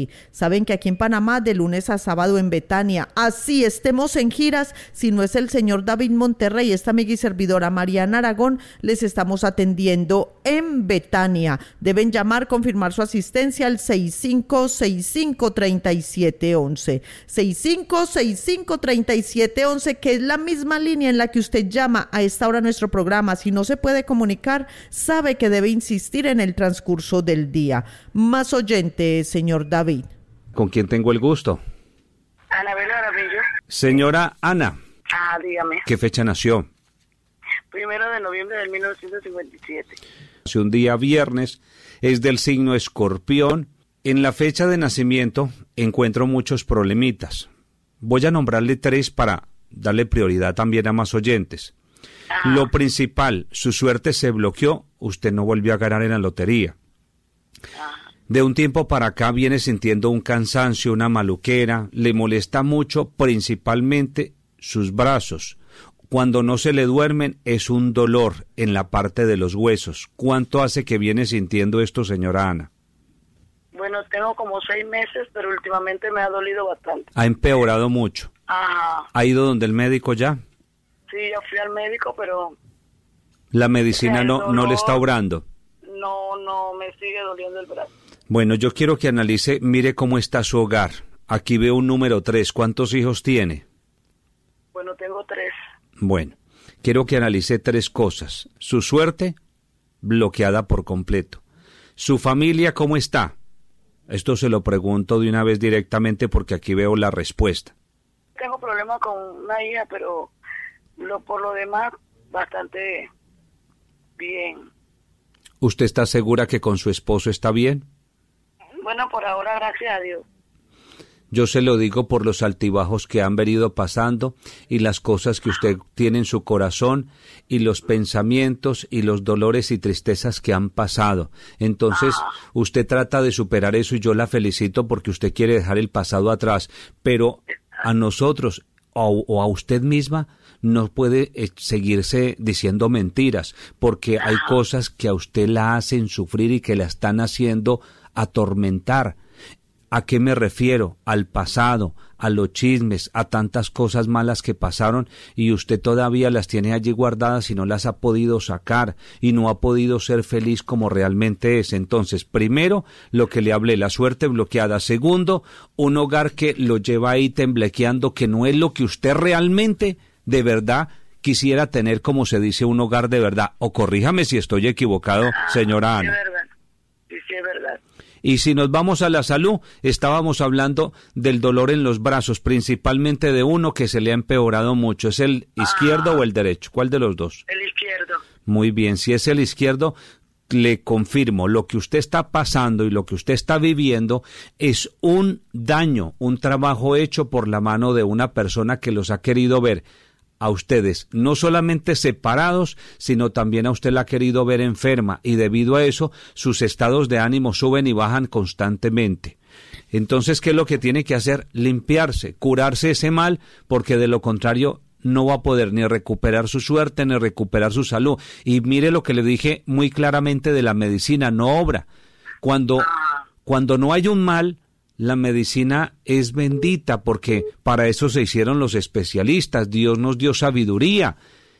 Speaker 4: David. Saben que aquí en Panamá, de lunes a sábado en Betania, así estemos en giras, si no es el señor David Monterrey, esta amiga y servidora Mariana Aragón, les estamos atendiendo en Betania. Deben llamar, confirmar su asistencia al seis cinco seis cinco, tres siete uno uno. seis cinco seis cinco, tres siete uno uno, que es la misma línea en la que usted llama a esta hora a nuestro programa. Si no se puede comunicar, sabe que debe insistir en el transcurso del día. Más oyente, señor David.
Speaker 5: ¿Con quién tengo el gusto?
Speaker 13: Ana Bela Aramillo.
Speaker 5: Señora Ana.
Speaker 13: Ah, dígame.
Speaker 5: ¿Qué fecha nació?
Speaker 13: Primero de noviembre del mil novecientos cincuenta y siete.
Speaker 5: Hace un día viernes, es del signo Escorpión. En la fecha de nacimiento encuentro muchos problemitas. Voy a nombrarle tres para darle prioridad también a más oyentes. Ah. Lo principal, su suerte se bloqueó, usted no volvió a ganar en la lotería. Ah. De un tiempo para acá viene sintiendo un cansancio, una maluquera, le molesta mucho principalmente sus brazos. Cuando no se le duermen es un dolor en la parte de los huesos. ¿Cuánto hace que viene sintiendo esto, señora Ana?
Speaker 13: Bueno, tengo como seis meses, pero últimamente me ha dolido bastante.
Speaker 5: Ha empeorado mucho.
Speaker 13: Ajá.
Speaker 5: ¿Ha ido donde el médico ya?
Speaker 13: Sí, ya fui al médico, pero...
Speaker 5: ¿La medicina no, dolor, no le está obrando?
Speaker 13: No, no, me sigue doliendo el brazo.
Speaker 5: Bueno, yo quiero que analice, mire cómo está su hogar. Aquí veo un número tres. ¿Cuántos hijos tiene?
Speaker 13: Bueno, tengo tres.
Speaker 5: Bueno, quiero que analice tres cosas. Su suerte, bloqueada por completo. Su familia, ¿cómo está? Esto se lo pregunto de una vez directamente porque aquí veo la respuesta.
Speaker 13: Tengo problemas con una hija, pero lo, por lo demás, bastante bien.
Speaker 5: ¿Usted está segura que con su esposo está bien?
Speaker 13: Bueno, por ahora, gracias a Dios.
Speaker 5: Yo se lo digo por los altibajos que han venido pasando y las cosas que usted tiene en su corazón y los pensamientos y los dolores y tristezas que han pasado. Entonces, usted trata de superar eso y yo la felicito porque usted quiere dejar el pasado atrás, pero a nosotros o, o a usted misma no puede eh, seguirse diciendo mentiras, porque hay cosas que a usted la hacen sufrir y que la están haciendo atormentar. ¿A qué me refiero? Al pasado, a los chismes, a tantas cosas malas que pasaron y usted todavía las tiene allí guardadas y no las ha podido sacar y no ha podido ser feliz como realmente es. Entonces, primero, lo que le hablé, la suerte bloqueada. Segundo, un hogar que lo lleva ahí temblequeando, que no es lo que usted realmente, de verdad, quisiera tener, como se dice, un hogar de verdad. O corríjame si estoy equivocado, señora Ana.
Speaker 13: Sí, es verdad. Sí, sí, es verdad.
Speaker 5: Y si nos vamos a la salud, estábamos hablando del dolor en los brazos, principalmente de uno que se le ha empeorado mucho. ¿Es el izquierdo ah. o el derecho? ¿Cuál de los dos?
Speaker 13: El izquierdo.
Speaker 5: Muy bien, si es el izquierdo, le confirmo, lo que usted está pasando y lo que usted está viviendo es un daño, un trabajo hecho por la mano de una persona que los ha querido ver a ustedes, no solamente separados, sino también a usted la ha querido ver enferma y debido a eso sus estados de ánimo suben y bajan constantemente. Entonces, ¿qué es lo que tiene que hacer? Limpiarse, curarse ese mal, porque de lo contrario no va a poder ni recuperar su suerte ni recuperar su salud. Y mire lo que le dije muy claramente de la medicina, no obra. Cuando, cuando no hay un mal, la medicina es bendita porque para eso se hicieron los especialistas. Dios nos dio sabiduría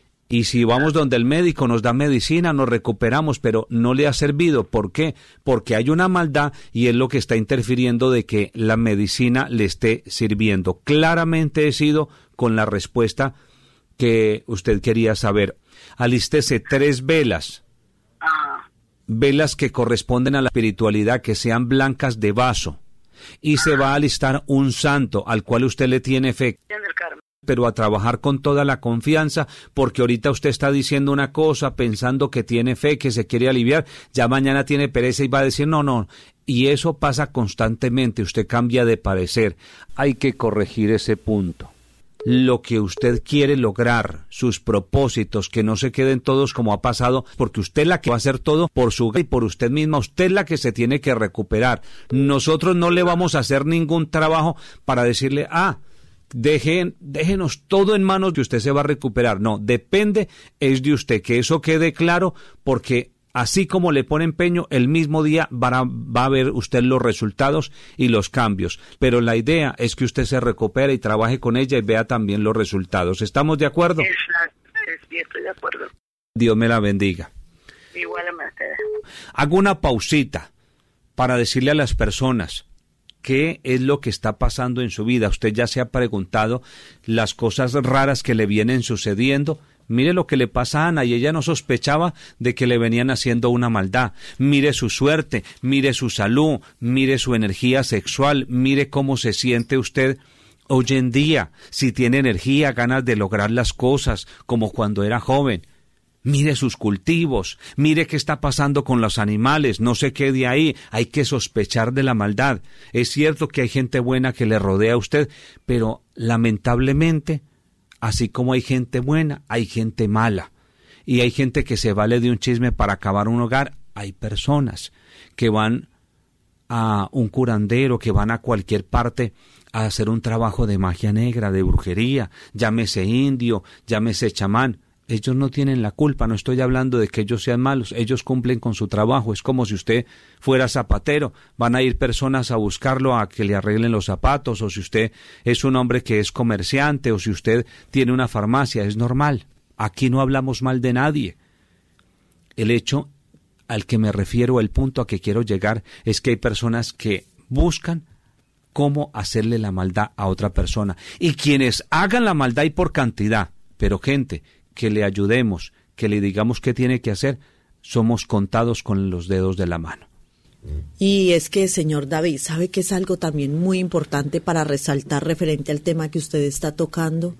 Speaker 5: y si vamos donde el médico nos da medicina, nos recuperamos, pero no le ha servido. ¿Por qué? Porque hay una maldad y es lo que está interfiriendo de que la medicina le esté sirviendo. Claramente he sido con la respuesta que usted quería saber. Alístese tres velas. Velas que corresponden a la espiritualidad, que sean blancas de vaso. Y se va a alistar un santo al cual usted le tiene fe, pero a trabajar con toda la confianza, porque ahorita usted está diciendo una cosa, pensando que tiene fe, que se quiere aliviar, ya mañana tiene pereza y va a decir no, no, y eso pasa constantemente, usted cambia de parecer. Hay que corregir ese punto. Lo que usted quiere lograr, sus propósitos, que no se queden todos como ha pasado, porque usted es la que va a hacer todo por su y por usted misma, usted es la que se tiene que recuperar. Nosotros no le vamos a hacer ningún trabajo para decirle, ah, dejen, déjenos todo en manos que usted se va a recuperar. No, depende, es de usted, que eso quede claro, porque así como le pone empeño, el mismo día va a, va a ver usted los resultados y los cambios. Pero la idea es que usted se recupere y trabaje con ella y vea también los resultados. ¿Estamos de acuerdo?
Speaker 13: Exacto, sí, estoy de acuerdo.
Speaker 5: Dios me la bendiga.
Speaker 13: Igualmente.
Speaker 5: Hago una pausita para decirle a las personas qué es lo que está pasando en su vida. Usted ya se ha preguntado las cosas raras que le vienen sucediendo. Mire lo que le pasa a Ana, y ella no sospechaba de que le venían haciendo una maldad. Mire su suerte, mire su salud, mire su energía sexual, mire cómo se siente usted hoy en día, si tiene energía, ganas de lograr las cosas, como cuando era joven. Mire sus cultivos, mire qué está pasando con los animales, no se quede ahí, hay que sospechar de la maldad. Es cierto que hay gente buena que le rodea a usted, pero lamentablemente, así como hay gente buena, hay gente mala. Y hay gente que se vale de un chisme para acabar un hogar. Hay personas que van a un curandero, que van a cualquier parte a hacer un trabajo de magia negra, de brujería, llámese indio, llámese chamán. Ellos no tienen la culpa, no estoy hablando de que ellos sean malos, ellos cumplen con su trabajo. Es como si usted fuera zapatero, van a ir personas a buscarlo a que le arreglen los zapatos, o si usted es un hombre que es comerciante, o si usted tiene una farmacia, es normal. Aquí no hablamos mal de nadie. El hecho al que me refiero, el punto a que quiero llegar, es que hay personas que buscan cómo hacerle la maldad a otra persona. Y quienes hagan la maldad y por cantidad, pero gente que le ayudemos, que le digamos qué tiene que hacer, somos contados con los dedos de la mano.
Speaker 4: Y es que, señor David, ¿sabe que es algo también muy importante para resaltar referente al tema que usted está tocando?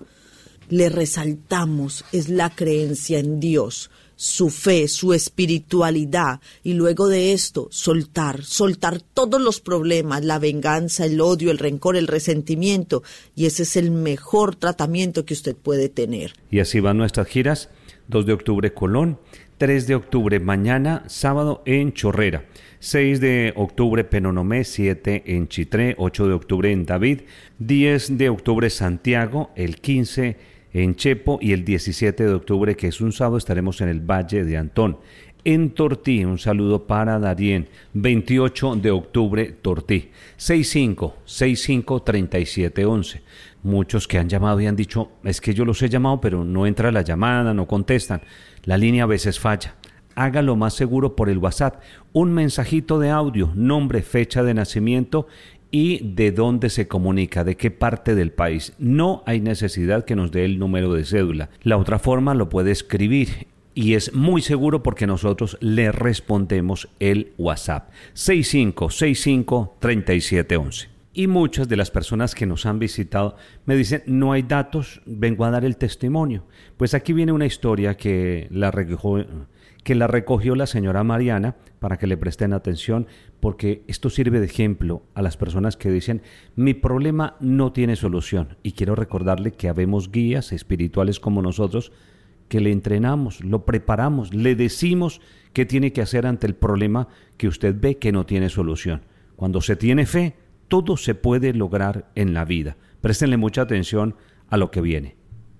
Speaker 4: Le resaltamos, es la creencia en Dios, su fe, su espiritualidad, y luego de esto, soltar, soltar todos los problemas, la venganza, el odio, el rencor, el resentimiento, y ese es el mejor tratamiento que usted puede tener.
Speaker 5: Y así van nuestras giras: dos de octubre Colón, tres de octubre mañana, sábado en Chorrera, seis de octubre Penonomé, siete en Chitré, ocho de octubre en David, diez de octubre Santiago, el quince en Chepo, y el diecisiete de octubre, que es un sábado, estaremos en el Valle de Antón. En Tortí, un saludo para Darien, veintiocho de octubre Tortí, sesenta y cinco, sesenta y cinco, treinta y siete once. Muchos que han llamado y han dicho, es que yo los he llamado, pero no entra la llamada, no contestan. La línea a veces falla. Hágalo más seguro por el WhatsApp, un mensajito de audio, nombre, fecha de nacimiento y de dónde se comunica, de qué parte del país. No hay necesidad que nos dé el número de cédula. La otra forma lo puede escribir y es muy seguro porque nosotros le respondemos el WhatsApp. sesenta y cinco, sesenta y cinco, treinta y siete once. Y muchas de las personas que nos han visitado me dicen, no hay datos, vengo a dar el testimonio. Pues aquí viene una historia que la recogió, que la recogió la señora Mariana, para que le presten atención, porque esto sirve de ejemplo a las personas que dicen, mi problema no tiene solución. Y quiero recordarle que habemos guías espirituales como nosotros, que le entrenamos, lo preparamos, le decimos qué tiene que hacer ante el problema que usted ve que no tiene solución. Cuando se tiene fe, todo se puede lograr en la vida. Préstenle mucha atención a lo que viene.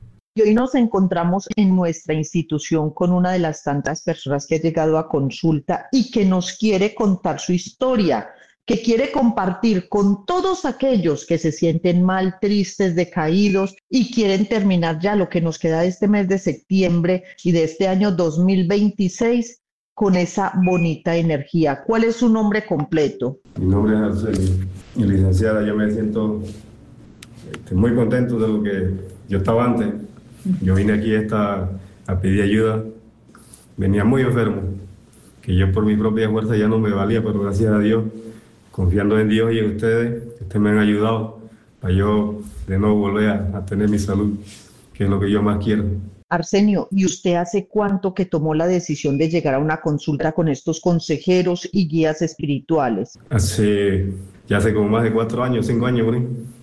Speaker 14: Y hoy nos encontramos en nuestra institución con una de las tantas personas que ha llegado a consulta y que nos quiere contar su historia, que quiere compartir con todos aquellos que se sienten mal, tristes, decaídos y quieren terminar ya lo que nos queda de este mes de septiembre y de este año dos mil veintiséis con esa bonita energía. ¿Cuál es su nombre completo?
Speaker 15: Mi nombre es Arsenio. Y licenciada, yo me siento este, muy contento de lo que yo estaba antes. Yo vine aquí esta, a pedir ayuda. Venía muy enfermo, que yo por mi propia fuerza ya no me valía, pero gracias a Dios, confiando en Dios y en ustedes, ustedes me han ayudado para yo de nuevo volver a, a tener mi salud, que es lo que yo más quiero.
Speaker 14: Arsenio, ¿y usted hace cuánto que tomó la decisión de llegar a una consulta con estos consejeros y guías espirituales?
Speaker 15: Hace, ya hace como más de cuatro años, cinco años, por ahí.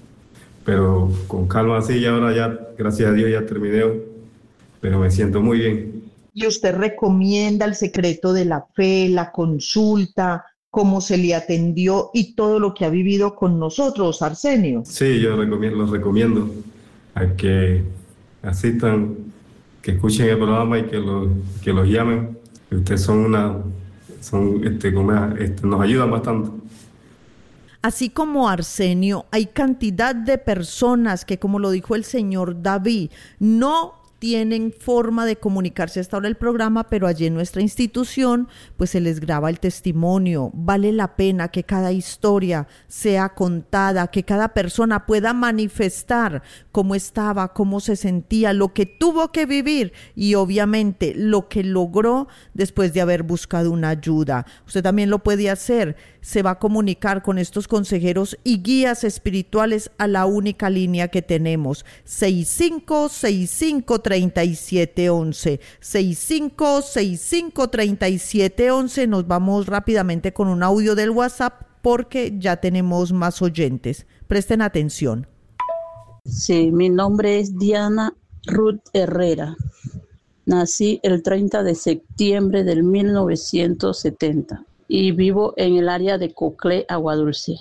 Speaker 15: Pero con calma así, y ahora ya, gracias a Dios, ya terminé, pero me siento muy bien.
Speaker 14: ¿Y usted recomienda el secreto de la fe, la consulta, cómo se le atendió y todo lo que ha vivido con nosotros, Arsenio?
Speaker 15: Sí, yo recomiendo, los recomiendo a que asistan, que escuchen el programa y que los, que los llamen Ustedes son una, son, este, como, este, nos ayudan bastante.
Speaker 4: Así como Arsenio, hay cantidad de personas que, como lo dijo el señor David, no tienen forma de comunicarse hasta ahora el programa, pero allí en nuestra institución pues se les graba el testimonio. Vale la pena que cada historia sea contada, que cada persona pueda manifestar cómo estaba, cómo se sentía, lo que tuvo que vivir y obviamente lo que logró después de haber buscado una ayuda. Usted también lo puede hacer. Se va a comunicar con estos consejeros y guías espirituales a la única línea que tenemos, seis cinco seis cinco, tres siete uno uno, seis cinco seis cinco, tres siete uno uno. Nos vamos rápidamente con un audio del WhatsApp porque ya tenemos más oyentes. Presten atención.
Speaker 16: Sí, mi nombre es Diana Ruth Herrera. Nací el treinta de septiembre del mil novecientos setenta. Y vivo en el área de Coclé, Aguadulce.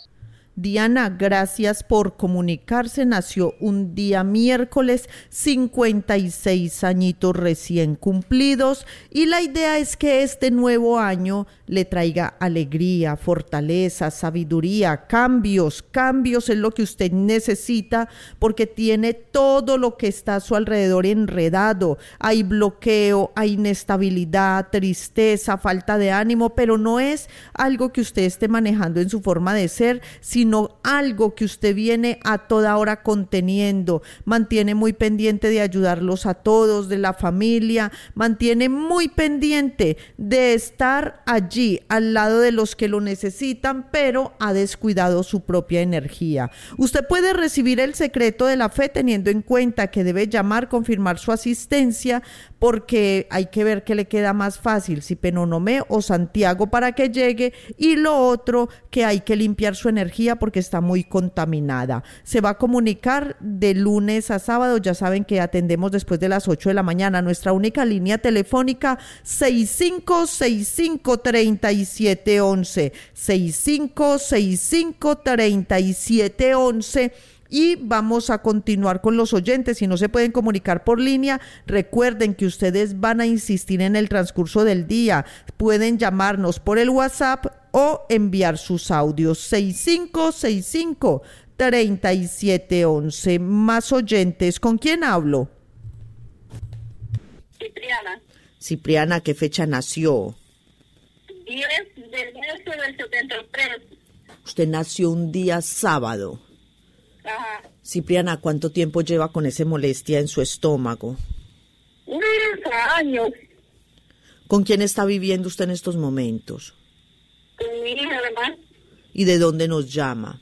Speaker 4: Diana, gracias por comunicarse. Nació un día miércoles, cincuenta y seis añitos recién cumplidos, y la idea es que este nuevo año le traiga alegría, fortaleza, sabiduría, cambios, cambios es lo que usted necesita porque tiene todo lo que está a su alrededor enredado. Hay bloqueo, hay inestabilidad, tristeza, falta de ánimo, pero no es algo que usted esté manejando en su forma de ser, sino sino algo que usted viene a toda hora conteniendo. Mantiene muy pendiente de ayudarlos a todos, de la familia, mantiene muy pendiente de estar allí al lado de los que lo necesitan, pero ha descuidado su propia energía. Usted puede recibir el secreto de la fe teniendo en cuenta que debe llamar, confirmar su asistencia, porque hay que ver qué le queda más fácil, si Penonomé o Santiago para que llegue, y lo otro, que hay que limpiar su energía porque está muy contaminada. Se va a comunicar de lunes a sábado, ya saben que atendemos después de las ocho de la mañana. Nuestra única línea telefónica seis cinco seis cinco, tres siete uno uno, seis cinco seis cinco, tres siete uno uno. Y vamos a continuar con los oyentes. Si no se pueden comunicar por línea, recuerden que ustedes van a insistir en el transcurso del día. Pueden llamarnos por el WhatsApp o enviar sus audios. seis cinco seis cinco, tres siete uno uno. Más oyentes. ¿Con quién hablo?
Speaker 17: Cipriana.
Speaker 4: Cipriana, ¿qué fecha nació?
Speaker 17: diez de marzo del setenta y tres.
Speaker 4: Usted nació un día sábado.
Speaker 17: Ajá.
Speaker 4: Cipriana, ¿cuánto tiempo lleva con esa molestia en su estómago?
Speaker 17: Unos años.
Speaker 4: ¿Con quién está viviendo usted en estos momentos?
Speaker 17: Con mi hija, además.
Speaker 4: ¿Y de dónde nos llama?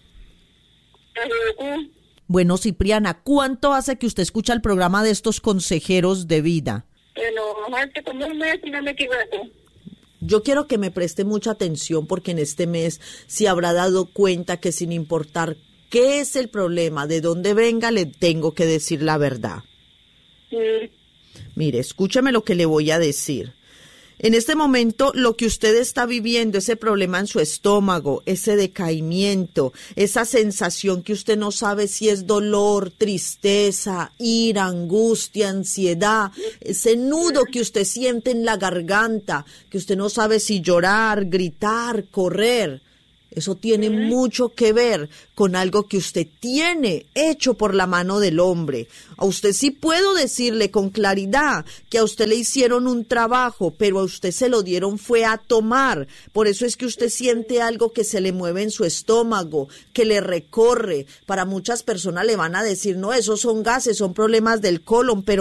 Speaker 4: Bueno, Cipriana, ¿cuánto hace que usted escucha el programa de estos consejeros de vida?
Speaker 17: Bueno, hace como un mes, si no me equivoco.
Speaker 4: Yo quiero que me preste mucha atención porque en este mes se habrá dado cuenta que sin importar qué es el problema, de dónde venga, le tengo que decir la verdad.
Speaker 17: Sí.
Speaker 4: Mire, escúchame lo que le voy a decir. En este momento, lo que usted está viviendo, ese problema en su estómago, ese decaimiento, esa sensación que usted no sabe si es dolor, tristeza, ira, angustia, ansiedad, ese nudo que usted siente en la garganta, que usted no sabe si llorar, gritar, correr. Eso tiene mucho que ver con algo que usted tiene hecho por la mano del hombre. A usted sí puedo decirle con claridad que a usted le hicieron un trabajo, pero a usted se lo dieron fue a tomar. Por eso es que usted siente algo que se le mueve en su estómago, que le recorre. Para muchas personas le van a decir, no, esos son gases, son problemas del colon, pero